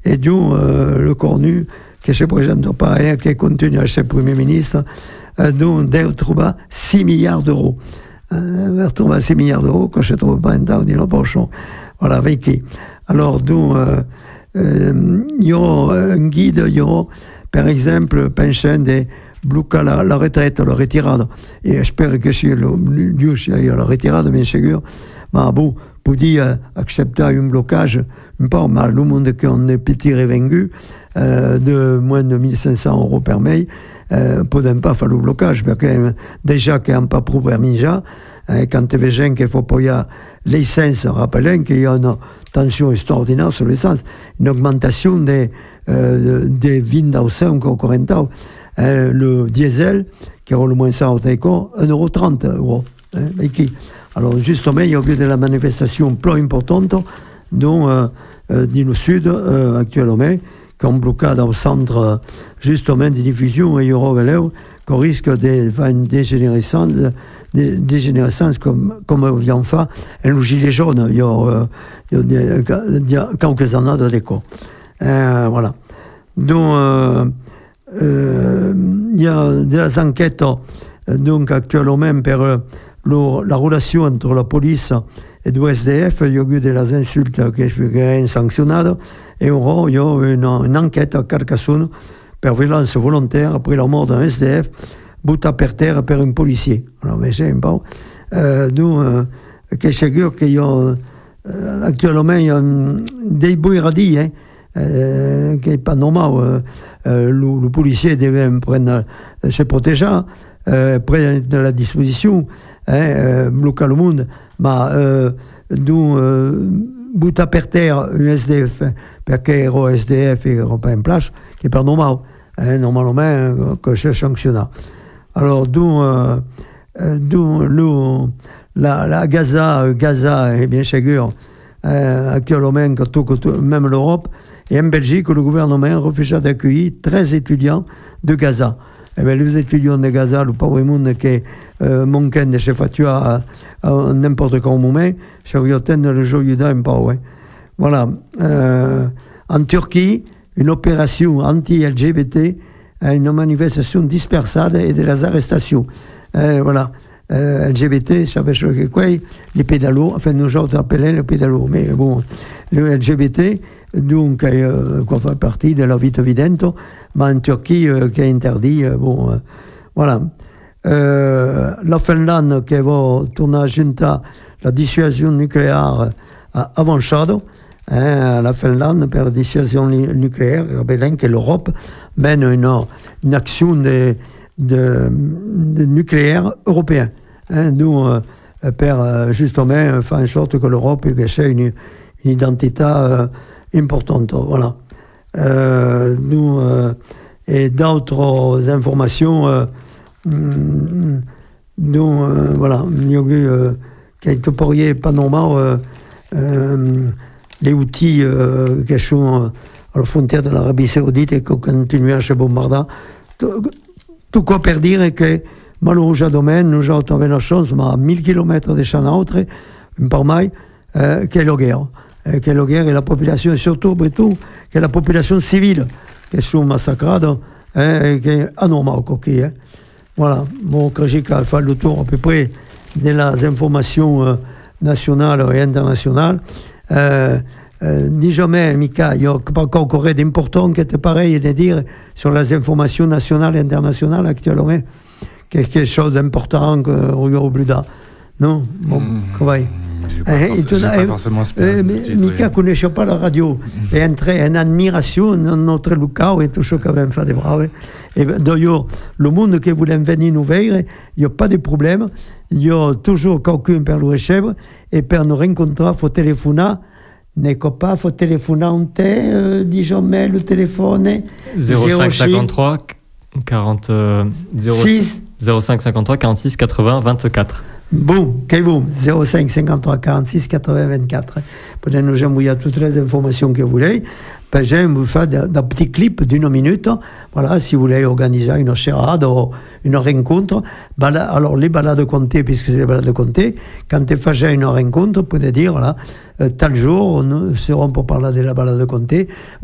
et d'où le cornu che si presenta pas e che continua a essere Premier Ministre, d'où deve trovare 6 milliards d'euros. Per trovare 6 milliards d'euros, quand je ne trouve pas un temps, di no posso. Voilà, avec qui. Alors, d'où il y aura un guide, il y aura, par exemple, pension de bloquer la retraite, la retirada. Et j'espère que si Dieu sia la retirada, bien sûr, mais bon, pour dire accepter un blocage, pas mal, le monde qui ont des petits revenus de moins de 1500 euros par mois, peut pas faire le blocage, parce que déjà qu'ils n'ont pas prouvé déjà, quand tu veux gens qu'il faut payer l'essence, rappelez qu'il y a une tension extraordinaire sur l'essence, une augmentation de 20% ou 40%. Le diesel, qui aura le moins ça au Taïko, 1,30 €. Alors, justement, il y a eu de la manifestation plus importante, dont dans le sud, actuellement, qui ont bloqué dans le centre, justement, de diffusion, et il y aura qu'on risque de faire une dégénérescence comme vient faire un gilet jaune, il y a quelques années de l'écho. Voilà. Donc, il y a des enquêtes donc actuellement per la relation entre la police et le SDF. Il y a eu des insultes qui sont sanctionnées et il y a une enquête à Carcassonne per violence volontaire après la mort d'un SDF buté per terre par un policier. Alors, mais c'est un peu que c'est sûr qu'il y a actuellement il y a des bourradies, qui n'est pas normal. Le policier devait prendre se protéger, prendre la disposition, bloquer le monde, mais d'où buter per terre un SDF, parce qu'il y a un SDF et pas en place, qui n'est pas normal. Normalement, que c'est sanctionné. Alors, d'où la Gaza est bien sûr, actuellement, même l'Europe, et en Belgique, le gouvernement refusa d'accueillir 13 étudiants de Gaza. Et bien, les étudiants de Gaza, le pauvre monde qui manquent de se faire à n'importe quel moment, se reviennent le jour du un peu. Voilà. En Turquie, une opération anti-LGBT, une manifestation dispersée et des arrestations. Voilà. LGBT, savez ce quoi, les pédalos, enfin nous autres appelons les pédalos, mais bon, le LGBT, donc, quoi fait partie de la vie évidente, mais en Turquie, qui est interdit, voilà. La Finlande qui va tourner à Junta la dissuasion nucléaire avançada, la Finlande per la dissuasion nucléaire, rappelons que l'Europe mène une action de nucléaire européen. Nous, per justement faire en sorte que l'Europe ait une identité importante. Voilà. Nous, et d'autres informations, nous, voilà, il y a eu quelques pourriers pas normaux, les outils qui sont à la frontière de l'Arabie Saoudite et qui continuent à se bombarder. Tout quoi pour dire que malheureusement, nous avons la chance, mais à 1000 km de chaque autre, par mai, qu'il y a la guerre. Que la guerre et la population, et surtout, que la population civile, qui sont massacrées, et qui est anormal, coquille. Voilà. Bon, que j'ai qu'à faire le tour à peu près des informations nationales et internationales. Ni jamais, Mika, il n'y a pas encore d'important qui est pareil de dire sur les informations nationales et internationales actuellement. Quelque chose d'important qu'on plus tard. Non? Bon, travail. Pas forcément Mika ne connaissait pas la radio. Et entrait en admiration de notre local et tout ce qu'on avait fait de brave. Et d'ailleurs, le monde qui voulait venir nous voir, il n'y a pas de problème. Il y a toujours quelqu'un pour le recevoir et pour nous rencontrer, il faut téléphoner. N'est pas, il faut téléphoner, disons, mais le téléphone 05 53 40 06 05 53 46 80 24. Bon, qu'est bon, 05 53 46 80 24. Peut-être nous envoyer toutes les informations que vous voulez. J'aime vous faire des petits clips d'une minute. Voilà, si vous voulez organiser une charade ou une rencontre. Alors, les balades comptées, puisque c'est les balades comptées, quand tu fais une rencontre, vous pouvez dire, voilà, tel jour, nous serons pour parler de la balade comptée.